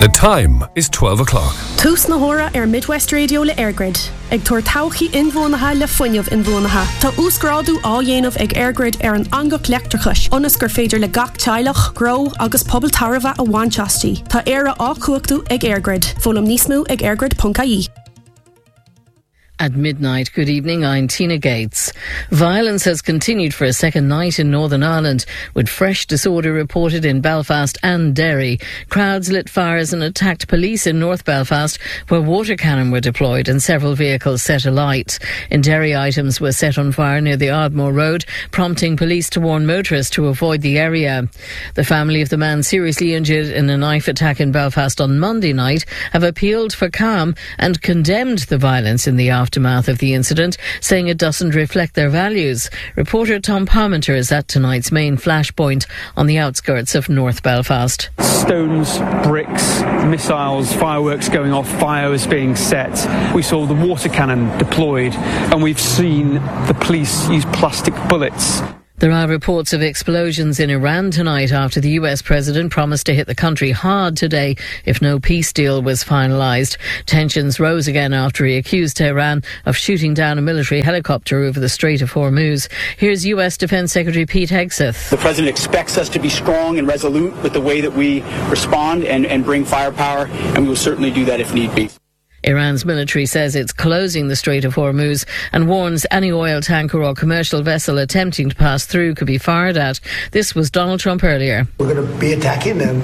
The time is 12 o'clock. Tús na hora Midwest Radio le Airgrid. Ag tuair tauchaí inmhónatha le fuinneamh inmhónatha. Tá úsgrádu á dhéanamh ag Airgrid an angach leachtarchais. Ionas gur féidir le gach teilech, gro agus pobl tarbha a bhainteastí. Tá éire á cuachtú ag Airgrid. Fólam níos mó ag airgrid.ie. At midnight, good evening, I'm Tina Gates. Violence has continued for a second night in Northern Ireland, with fresh disorder reported in Belfast and Derry. Crowds lit fires and attacked police in North Belfast, where water cannon were deployed and several vehicles set alight. In Derry, items were set on fire near the Ardmore Road, prompting police to warn motorists to avoid the area. The family of the man seriously injured in a knife attack in Belfast on Monday night have appealed for calm and condemned the violence in the aftermath of the incident, saying it doesn't reflect their values. Reporter Tom Parmenter is at tonight's main flashpoint on the outskirts of North Belfast. Stones, bricks, missiles, fireworks going off, fires being set. We saw the water cannon deployed, and we've seen the police use plastic bullets. There are reports of explosions in Iran tonight after the US president promised to hit the country hard today if no peace deal was finalised. Tensions rose again after he accused Tehran of shooting down a military helicopter over the Strait of Hormuz. Here's US Defence Secretary Pete Hegseth. The president expects us to be strong and resolute with the way that we respond and bring firepower, and we will certainly do that if need be. Iran's military says it's closing the Strait of Hormuz and warns any oil tanker or commercial vessel attempting to pass through could be fired at. This was Donald Trump earlier. We're going to be attacking them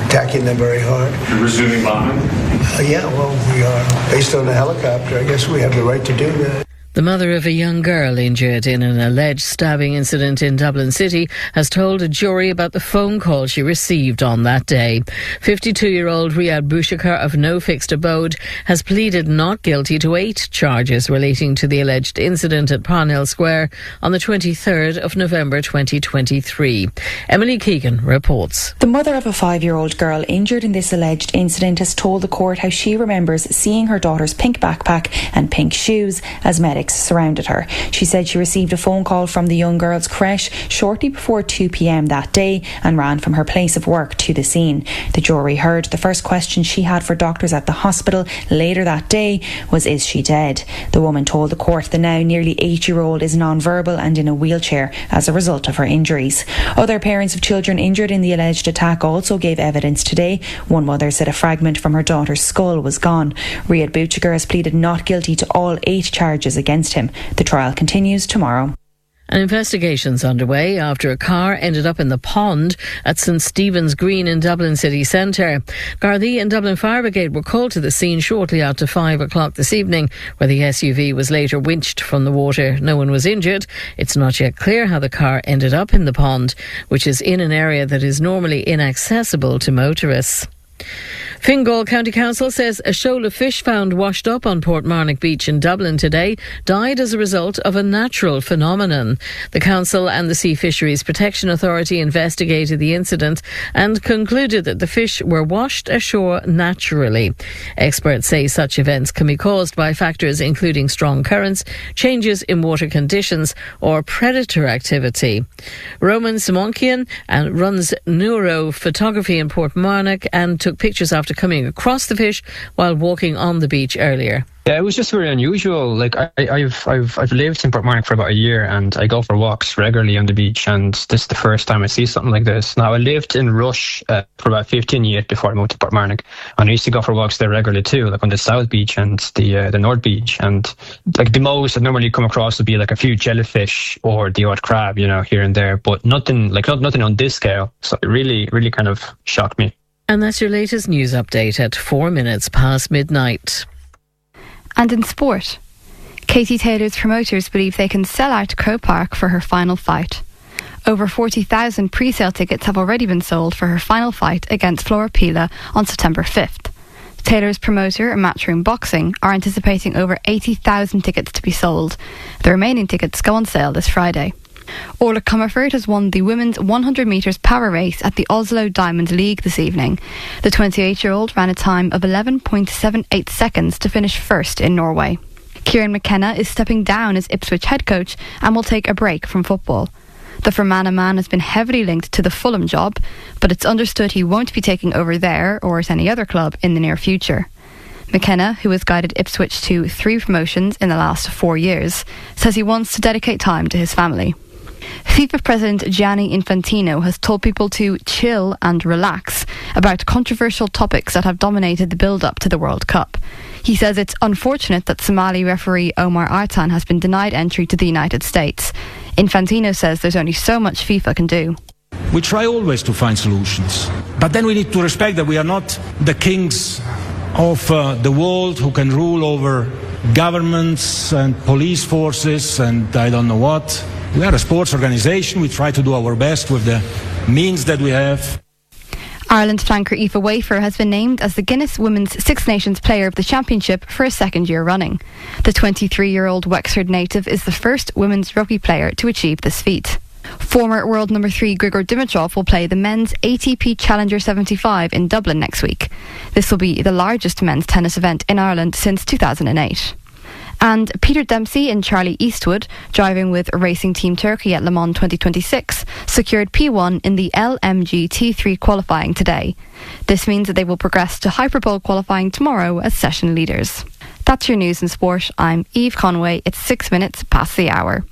very hard. You're resuming bombing? Yeah, well, we are. Based on the helicopter, I guess we have the right to do that. The mother of a young girl injured in an alleged stabbing incident in Dublin City has told a jury about the phone call she received on that day. 52-year-old Riyad Bouchakar of No Fixed Abode has pleaded not guilty to 8 charges relating to the alleged incident at Parnell Square on the 23rd of November 2023. Emily Keegan reports. The mother of a 5-year-old girl injured in this alleged incident has told the court how she remembers seeing her daughter's pink backpack and pink shoes as medics surrounded her. She said she received a phone call from the young girl's creche shortly before 2 p.m. that day and ran from her place of work to the scene. The jury heard the first question she had for doctors at the hospital later that day was, is she dead? The woman told the court the now nearly 8-year-old is non-verbal and in a wheelchair as a result of her injuries. Other parents of children injured in the alleged attack also gave evidence today. One mother said a fragment from her daughter's skull was gone. Riyad Bouchakar has pleaded not guilty to all 8 charges against him. The trial continues tomorrow. An investigation's underway after a car ended up in the pond at St Stephen's Green in Dublin city centre. Gardaí and Dublin Fire Brigade were called to the scene shortly after 5 o'clock this evening, where the SUV was later winched from the water. No one was injured. It's not yet clear how the car ended up in the pond, which is in an area that is normally inaccessible to motorists. Fingal County Council says a shoal of fish found washed up on Portmarnock Beach in Dublin today died as a result of a natural phenomenon. The council and the Sea Fisheries Protection Authority investigated the incident and concluded that the fish were washed ashore naturally. Experts say such events can be caused by factors including strong currents, changes in water conditions or predator activity. Roman Simonkian runs Neuro Photography in Portmarnock and took pictures after coming across the fish while walking on the beach earlier. Yeah, it was just very unusual. Like I've lived in Portmarnock for about a year, and I go for walks regularly on the beach, and this is the first time I see something like this. Now, I lived in Rush for about 15 years before I moved to Portmarnock, and I used to go for walks there regularly too, like on the South Beach and the North Beach. And like the most I'd normally come across would be like a few jellyfish or the odd crab, you know, here and there, but nothing on this scale. So it really, really kind of shocked me. And that's your latest news update at 4 minutes past midnight. And in sport, Katie Taylor's promoters believe they can sell out Croke Park for her final fight. Over 40,000 pre-sale tickets have already been sold for her final fight against Flora Pila on September 5th. Taylor's promoter, Matchroom Boxing, are anticipating over 80,000 tickets to be sold. The remaining tickets go on sale this Friday. Orla Comerford has won the women's 100 metres power race at the Oslo Diamond League this evening. The 28-year-old ran a time of 11.78 seconds to finish first in Norway. Kieran McKenna is stepping down as Ipswich head coach and will take a break from football. The Fermanagh man has been heavily linked to the Fulham job, but it's understood he won't be taking over there or at any other club in the near future. McKenna, who has guided Ipswich to 3 promotions in the last 4 years, says he wants to dedicate time to his family. FIFA President Gianni Infantino has told people to chill and relax about controversial topics that have dominated the build-up to the World Cup. He says it's unfortunate that Somali referee Omar Artan has been denied entry to the United States. Infantino says there's only so much FIFA can do. We try always to find solutions, but then we need to respect that we are not the kings of the world who can rule over governments and police forces and I don't know what. We are a sports organisation. We try to do our best with the means that we have. Ireland flanker Aoife Wafer has been named as the Guinness Women's Six Nations Player of the Championship for a second year running. The 23-year-old Wexford native is the first women's rugby player to achieve this feat. Former world number 3 Grigor Dimitrov will play the men's ATP Challenger 75 in Dublin next week. This will be the largest men's tennis event in Ireland since 2008. And Peter Dempsey and Charlie Eastwood, driving with Racing Team Turkey at Le Mans 2026, secured P1 in the LMG T3 qualifying today. This means that they will progress to Hyperpole qualifying tomorrow as session leaders. That's your news and sport. I'm Eve Conway. It's 6 minutes past the hour.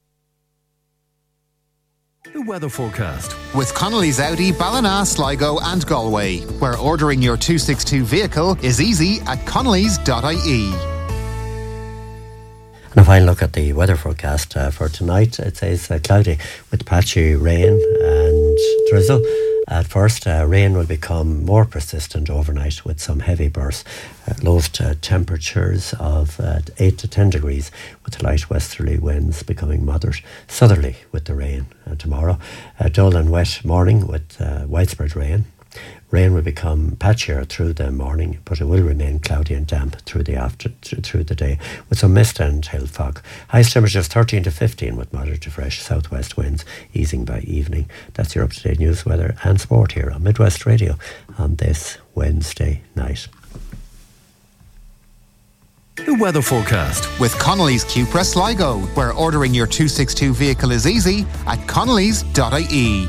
The weather forecast with Connolly's Audi, Ballina, Sligo and Galway, where ordering your 262 vehicle is easy at connolly's.ie. And if I look at the weather forecast for tonight, it says cloudy with patchy rain and drizzle. At first, rain will become more persistent overnight with some heavy bursts. Lowest temperatures of 8 to 10 degrees with light westerly winds becoming moderate southerly with the rain. Tomorrow, a dull and wet morning with widespread rain. Rain will become patchier through the morning, but it will remain cloudy and damp through the day, with some mist and hill fog. Highest temperatures 13 to 15 with moderate to fresh southwest winds, easing by evening. That's your up-to-date news, weather and sport here on Midwest Radio on this Wednesday night. The weather forecast with Connolly's Cupra Sligo, where ordering your 262 vehicle is easy at connolly's.ie.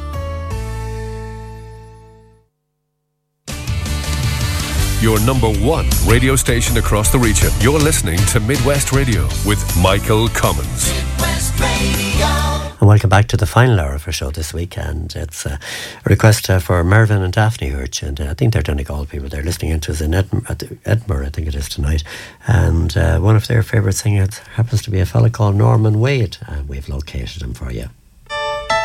Your number 1 radio station across the region. You're listening to Midwest Radio with Michael Commons. Midwest Radio. And welcome back to the final hour of our show this week. And it's a request for Mervyn and Daphne Hirsch. And I think they're Donegal people. They're listening into us in Edinburgh, I think it is tonight. And one of their favourite singers happens to be a fella called Norman Wade. And we've located him for you.